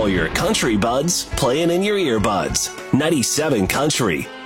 all your country buds playing in your earbuds. 97 Country.